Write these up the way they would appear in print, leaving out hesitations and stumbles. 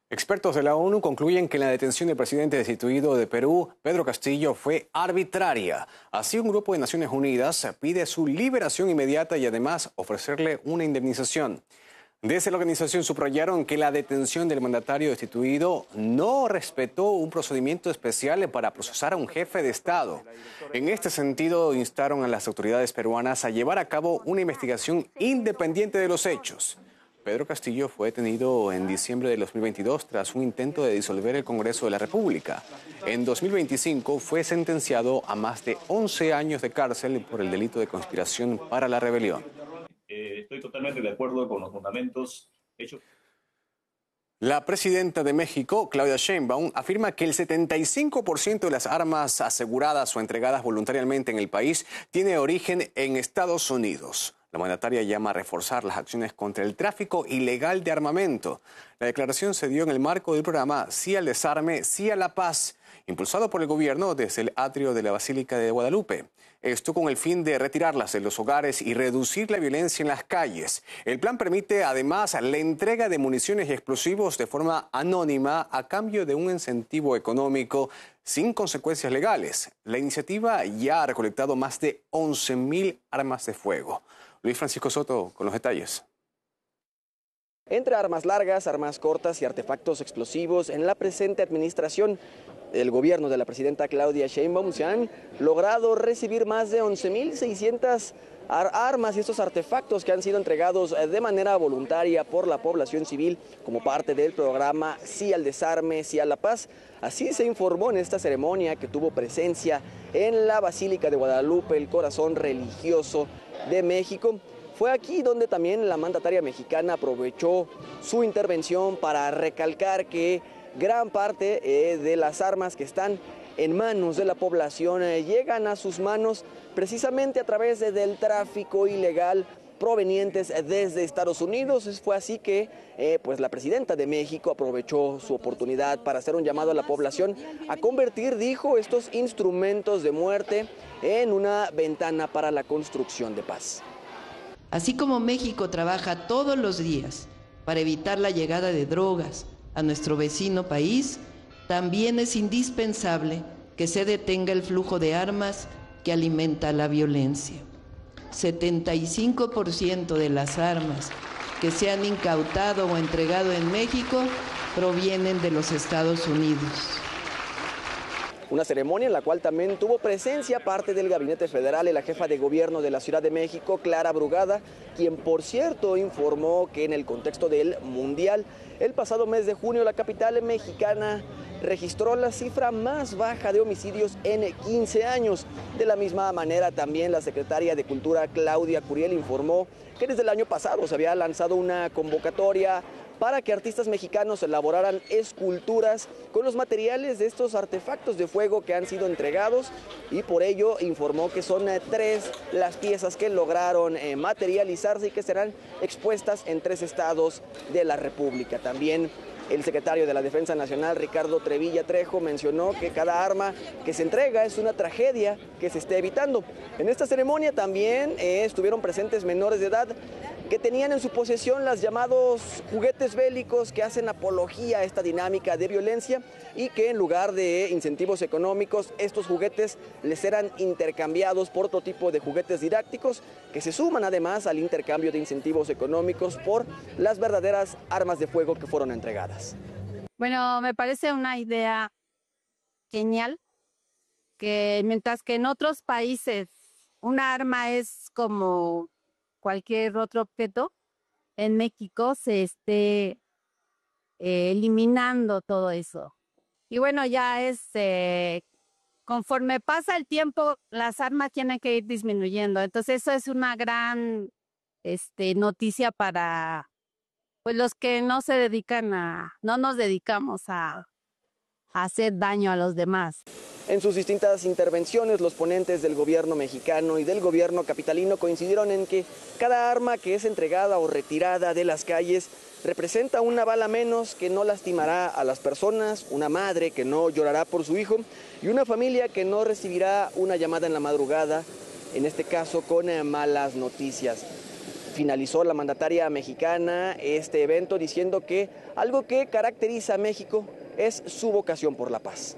Expertos de la ONU concluyen que la detención del presidente destituido de Perú, Pedro Castillo, fue arbitraria. Así, un grupo de Naciones Unidas pide su liberación inmediata y además ofrecerle una indemnización. Desde la organización subrayaron que la detención del mandatario destituido no respetó un procedimiento especial para procesar a un jefe de Estado. En este sentido, instaron a las autoridades peruanas a llevar a cabo una investigación independiente de los hechos. Pedro Castillo fue detenido en diciembre de 2022 tras un intento de disolver el Congreso de la República. En 2025 fue sentenciado a más de 11 años de cárcel por el delito de conspiración para la rebelión. Estoy totalmente de acuerdo con los fundamentos hechos. La presidenta de México, Claudia Sheinbaum, afirma que el 75% de las armas aseguradas o entregadas voluntariamente en el país tiene origen en Estados Unidos. La mandataria llama a reforzar las acciones contra el tráfico ilegal de armamento. La declaración se dio en el marco del programa Sí al Desarme, Sí a la Paz, impulsado por el gobierno desde el atrio de la Basílica de Guadalupe. Esto con el fin de retirarlas de los hogares y reducir la violencia en las calles. El plan permite además la entrega de municiones y explosivos de forma anónima a cambio de un incentivo económico sin consecuencias legales. La iniciativa ya ha recolectado más de 11.000 armas de fuego. Luis Francisco Soto con los detalles. Entre armas largas, armas cortas y artefactos explosivos, en la presente administración del gobierno de la presidenta Claudia Sheinbaum se han logrado recibir más de 11.600 armas y estos artefactos que han sido entregados de manera voluntaria por la población civil como parte del programa Sí al Desarme, Sí a la Paz. Así se informó en esta ceremonia que tuvo presencia en la Basílica de Guadalupe, el corazón religioso de México. Fue aquí donde también la mandataria mexicana aprovechó su intervención para recalcar que gran parte de las armas que están en manos de la población llegan a sus manos precisamente a través del tráfico ilegal provenientes desde Estados Unidos. Fue así que pues la presidenta de México aprovechó su oportunidad para hacer un llamado a la población a convertir, dijo, estos instrumentos de muerte en una ventana para la construcción de paz. Así como México trabaja todos los días para evitar la llegada de drogas a nuestro vecino país, también es indispensable que se detenga el flujo de armas que alimenta la violencia. 75% de las armas que se han incautado o entregado en México provienen de los Estados Unidos. Una ceremonia en la cual también tuvo presencia parte del Gabinete Federal y la jefa de gobierno de la Ciudad de México, Clara Brugada, quien por cierto informó que en el contexto del Mundial, el pasado mes de junio la capital mexicana registró la cifra más baja de homicidios en 15 años. De la misma manera también la secretaria de Cultura, Claudia Curiel, informó que desde el año pasado se había lanzado una convocatoria para que artistas mexicanos elaboraran esculturas con los materiales de estos artefactos de fuego que han sido entregados, y por ello informó que son 3 las piezas que lograron materializarse y que serán expuestas en 3 estados de la República. También el secretario de la Defensa Nacional, Ricardo Trevilla Trejo, mencionó que cada arma que se entrega es una tragedia que se esté evitando. En esta ceremonia también estuvieron presentes menores de edad que tenían en su posesión los llamados juguetes bélicos que hacen apología a esta dinámica de violencia, y que en lugar de incentivos económicos, estos juguetes les serán intercambiados por otro tipo de juguetes didácticos que se suman además al intercambio de incentivos económicos por las verdaderas armas de fuego que fueron entregadas. Bueno, me parece una idea genial, que mientras que en otros países una arma es como cualquier otro objeto, en México se esté eliminando todo eso. Y bueno, ya conforme pasa el tiempo, las armas tienen que ir disminuyendo. Entonces eso es una gran noticia para pues los que no nos dedicamos a hacer daño a los demás. En sus distintas intervenciones, los ponentes del gobierno mexicano y del gobierno capitalino coincidieron en que cada arma que es entregada o retirada de las calles representa una bala menos que no lastimará a las personas, una madre que no llorará por su hijo y una familia que no recibirá una llamada en la madrugada, en este caso con malas noticias. finalizó la mandataria mexicana este evento diciendo que algo que caracteriza a México es su vocación por la paz.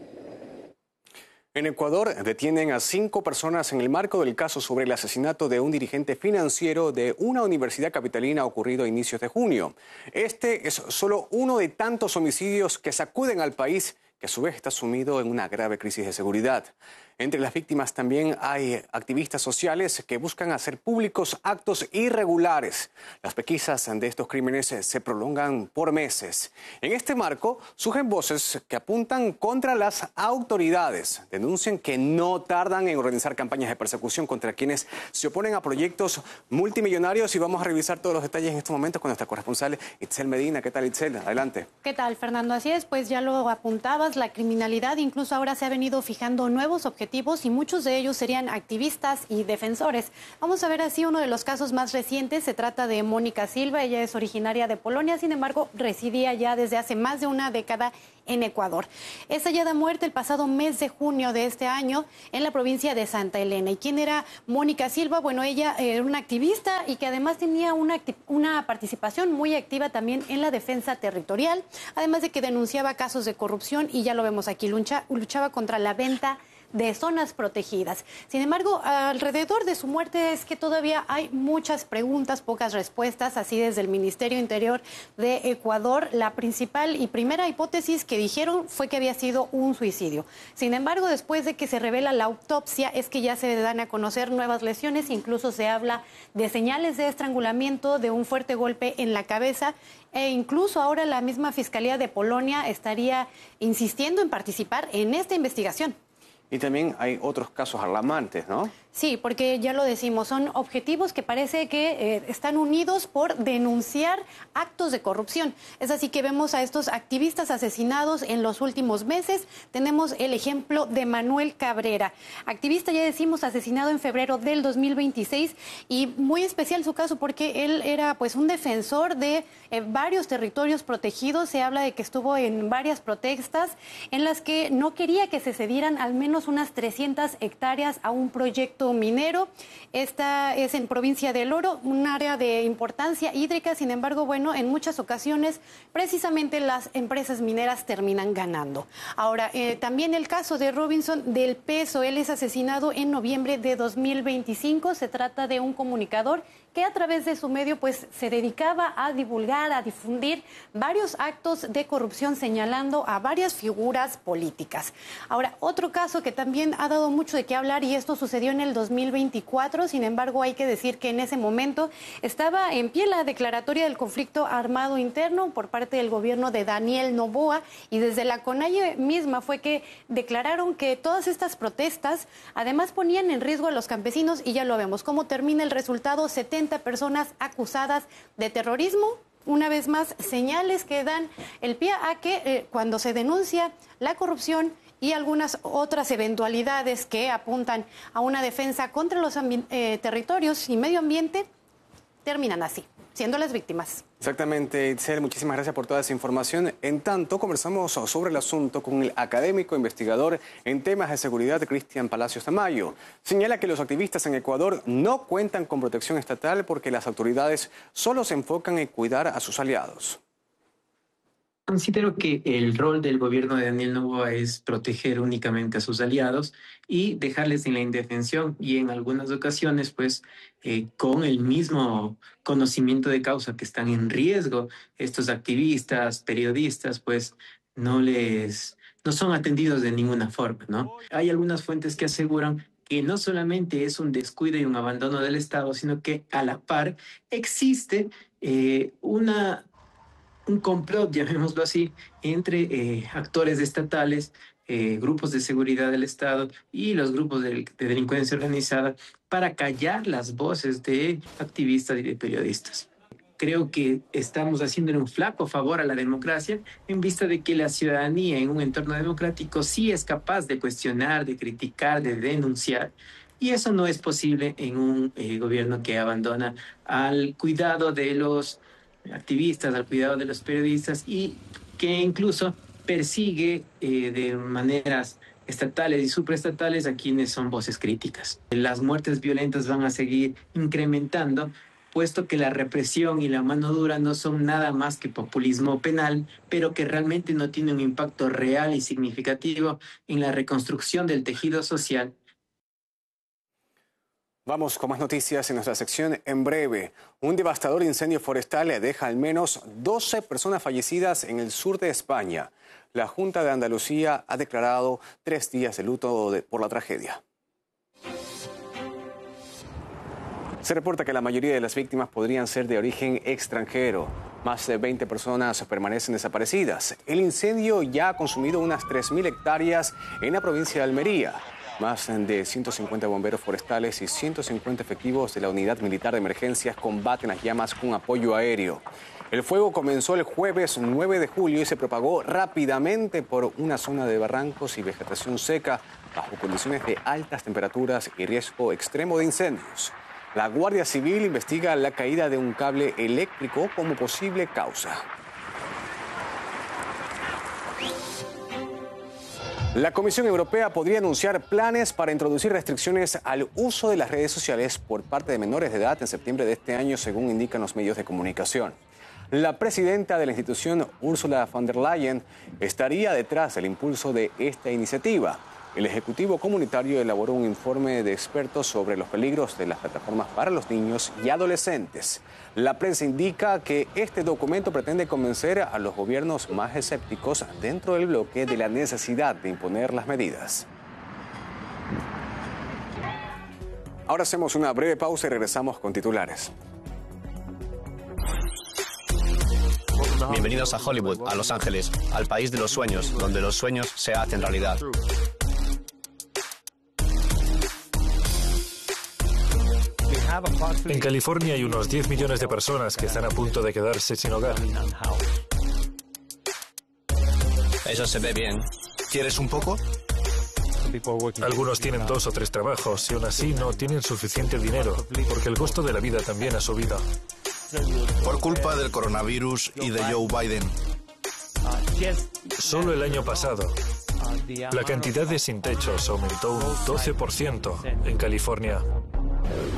En Ecuador detienen a 5 personas en el marco del caso sobre el asesinato de un dirigente financiero de una universidad capitalina ocurrido a inicios de junio. Este es solo uno de tantos homicidios que sacuden al país, que a su vez está sumido en una grave crisis de seguridad. Entre las víctimas también hay activistas sociales que buscan hacer públicos actos irregulares. Las pesquisas de estos crímenes se prolongan por meses. En este marco surgen voces que apuntan contra las autoridades. Denuncian que no tardan en organizar campañas de persecución contra quienes se oponen a proyectos multimillonarios. Y vamos a revisar todos los detalles en estos momentos con nuestra corresponsal Itzel Medina. ¿Qué tal, Itzel? Adelante. ¿Qué tal, Fernando? Así es, pues ya lo apuntabas, la criminalidad incluso ahora se ha venido fijando nuevos objetivos y muchos de ellos serían activistas y defensores. Vamos a ver así uno de los casos más recientes. Se trata de Mónica Silva. Ella es originaria de Polonia, sin embargo, residía ya desde hace más de una década en Ecuador. Es hallada muerta el pasado mes de junio de este año en la provincia de Santa Elena. ¿Y quién era Mónica Silva? Bueno, ella era una activista y que además tenía una participación muy activa también en la defensa territorial, además de que denunciaba casos de corrupción y ya lo vemos aquí, luchaba contra la venta de zonas protegidas. Sin embargo, alrededor de su muerte es que todavía hay muchas preguntas, pocas respuestas, así desde el Ministerio Interior de Ecuador. La principal y primera hipótesis que dijeron fue que había sido un suicidio. Sin embargo, después de que se revela la autopsia, es que ya se dan a conocer nuevas lesiones, incluso se habla de señales de estrangulamiento, de un fuerte golpe en la cabeza, e incluso ahora la misma Fiscalía de Polonia estaría insistiendo en participar en esta investigación. Y también hay otros casos alarmantes, ¿no? Sí, porque ya lo decimos, son objetivos que parece que están unidos por denunciar actos de corrupción. Es así que vemos a estos activistas asesinados en los últimos meses. Tenemos el ejemplo de Manuel Cabrera, activista, ya decimos, asesinado en febrero del 2026, y muy especial su caso porque él era pues un defensor de varios territorios protegidos. Se habla de que estuvo en varias protestas en las que no quería que se cedieran al menos unas 300 hectáreas a un proyecto minero. Esta es en provincia del Oro, un área de importancia hídrica. Sin embargo, bueno, en muchas ocasiones precisamente las empresas mineras terminan ganando. Ahora, también el caso de Robinson del Peso. Él es asesinado en noviembre de 2025. Se trata de un comunicador que a través de su medio pues se dedicaba a divulgar, a difundir varios actos de corrupción, señalando a varias figuras políticas. Ahora, otro caso que también ha dado mucho de qué hablar, y esto sucedió en el 2024, sin embargo hay que decir que en ese momento estaba en pie la declaratoria del conflicto armado interno por parte del gobierno de Daniel Noboa, y desde la CONAIE misma fue que declararon que todas estas protestas además ponían en riesgo a los campesinos, y ya lo vemos cómo termina el resultado: 70 personas acusadas de terrorismo. Una vez más, señales que dan el pie a que cuando se denuncia la corrupción y algunas otras eventualidades que apuntan a una defensa contra los territorios y medio ambiente, terminan así, siendo las víctimas. Exactamente, Itzel, muchísimas gracias por toda esa información. En tanto, conversamos sobre el asunto con el académico investigador en temas de seguridad, Cristian Palacios Tamayo. Señala que los activistas en Ecuador no cuentan con protección estatal porque las autoridades solo se enfocan en cuidar a sus aliados. Considero que el rol del gobierno de Daniel Noboa es proteger únicamente a sus aliados y dejarles en la indefensión, y en algunas ocasiones, pues, con el mismo conocimiento de causa que están en riesgo, estos activistas, periodistas, pues, no son atendidos de ninguna forma, ¿no? Hay algunas fuentes que aseguran que no solamente es un descuido y un abandono del Estado, sino que a la par existe un complot, llamémoslo así, entre actores estatales, grupos de seguridad del Estado y los grupos de delincuencia organizada para callar las voces de activistas y de periodistas. Creo que estamos haciendo un flaco favor a la democracia en vista de que la ciudadanía en un entorno democrático sí es capaz de cuestionar, de criticar, de denunciar, y eso no es posible en un gobierno que abandona al cuidado de los activistas, al cuidado de los periodistas, y que incluso persigue de maneras estatales y supraestatales a quienes son voces críticas. Las muertes violentas van a seguir incrementando puesto que la represión y la mano dura no son nada más que populismo penal, pero que realmente no tiene un impacto real y significativo en la reconstrucción del tejido social. Vamos con más noticias en nuestra sección en breve. Un devastador incendio forestal deja al menos 12 personas fallecidas en el sur de España. La Junta de Andalucía ha declarado 3 días de luto por la tragedia. Se reporta que la mayoría de las víctimas podrían ser de origen extranjero. Más de 20 personas permanecen desaparecidas. El incendio ya ha consumido unas 3.000 hectáreas en la provincia de Almería. Más de 150 bomberos forestales y 150 efectivos de la Unidad Militar de Emergencias combaten las llamas con apoyo aéreo. El fuego comenzó el jueves 9 de julio y se propagó rápidamente por una zona de barrancos y vegetación seca bajo condiciones de altas temperaturas y riesgo extremo de incendios. La Guardia Civil investiga la caída de un cable eléctrico como posible causa. La Comisión Europea podría anunciar planes para introducir restricciones al uso de las redes sociales por parte de menores de edad en septiembre de este año, según indican los medios de comunicación. La presidenta de la institución, Ursula von der Leyen, estaría detrás del impulso de esta iniciativa. El Ejecutivo Comunitario elaboró un informe de expertos sobre los peligros de las plataformas para los niños y adolescentes. La prensa indica que este documento pretende convencer a los gobiernos más escépticos dentro del bloque de la necesidad de imponer las medidas. Ahora hacemos una breve pausa y regresamos con titulares. Bienvenidos a Hollywood, a Los Ángeles, al país de los sueños, donde los sueños se hacen realidad. En California hay unos 10 millones de personas que están a punto de quedarse sin hogar. Eso se ve bien. ¿Quieres un poco? Algunos tienen 2 o 3 trabajos y aún así no tienen suficiente dinero, porque el costo de la vida también ha subido. Por culpa del coronavirus y de Joe Biden. Solo el año pasado, la cantidad de sin techos aumentó un 12% en California.